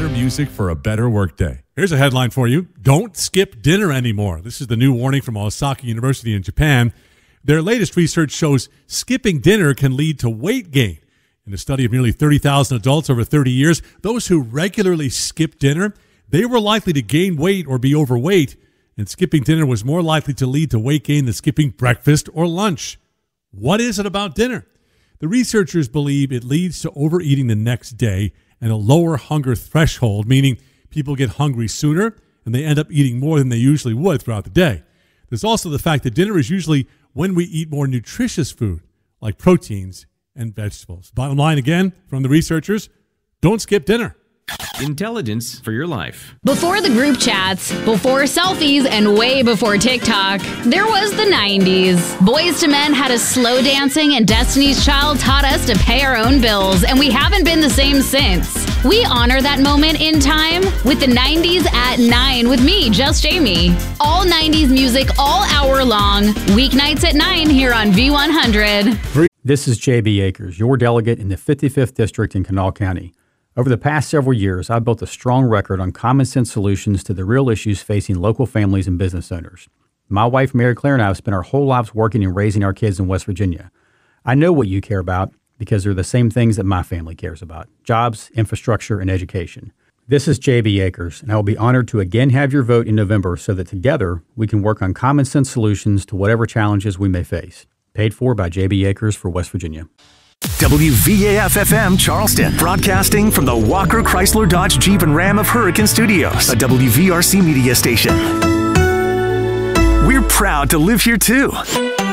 better music for a better workday. Here's a headline for you. Don't skip dinner anymore. This is the new warning from Osaka University in Japan. Their latest research shows skipping dinner can lead to weight gain. In a study of nearly 30,000 adults over 30 years, those who regularly skip dinner, they were likely to gain weight or be overweight, and skipping dinner was more likely to lead to weight gain than skipping breakfast or lunch. What is it about dinner? The researchers believe it leads to overeating the next day and a lower hunger threshold, meaning people get hungry sooner and they end up eating more than they usually would throughout the day. There's also the fact that dinner is usually when we eat more nutritious food, like proteins and vegetables. Bottom line again from the researchers, don't skip dinner. Intelligence for your life. Before the group chats, before selfies, and way before TikTok, there was the 90s. Boys II Men had us slow dancing, and Destiny's Child taught us to pay our own bills, and we haven't been the same since. We honor that moment in time with the 90s at 9 with me, Just Jamie. All 90s music all hour long, weeknights at 9 here on V100. This is J.B. Akers, your delegate in the 55th District in Kanawha County. Over the past several years, I've built a strong record on common sense solutions to the real issues facing local families and business owners. My wife, Mary Claire, and I have spent our whole lives working and raising our kids in West Virginia. I know what you care about because they're the same things that my family cares about: jobs, infrastructure, and education. This is J.B. Akers, and I will be honored to again have your vote in November so that together we can work on common sense solutions to whatever challenges we may face. Paid for by J.B. Akers for West Virginia. WVAF-FM Charleston, broadcasting from the Walker Chrysler Dodge Jeep and Ram of Hurricane Studios, a WVRC media station. We're proud to live here too.